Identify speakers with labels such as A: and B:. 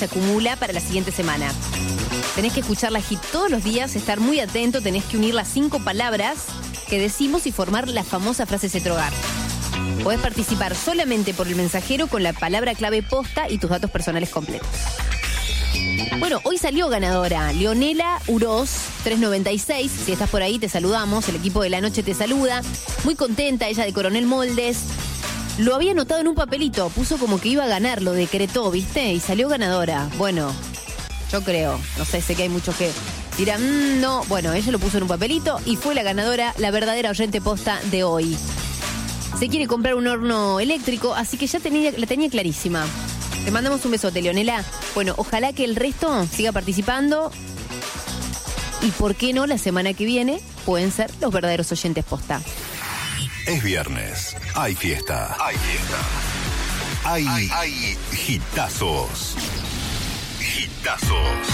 A: se acumula para la siguiente semana. Tenés que escuchar la hit todos los días, estar muy atento, tenés que unir las 5 palabras que decimos y formar la famosa frase Cetrogar. Podés participar solamente por el mensajero con la palabra clave posta y tus datos personales completos. Bueno, hoy salió ganadora Leonela Uroz, 396. Si estás por ahí, te saludamos. El equipo de la noche te saluda. Muy contenta, ella de Coronel Moldes. Lo había anotado en un papelito. Puso como que iba a ganar, lo decretó, ¿viste? Y salió ganadora. Bueno, yo creo. No sé que hay muchos que dirán, no. Bueno, ella lo puso en un papelito y fue la ganadora, la verdadera oyente posta de hoy. Se quiere comprar un horno eléctrico, así que ya la tenía clarísima. Te mandamos un besote, Leonela. Bueno, ojalá que el resto siga participando. Y por qué no, la semana que viene pueden ser los verdaderos oyentes posta.
B: Es viernes. Hay fiesta. Hay fiesta. Hay hitazos. Hitazos.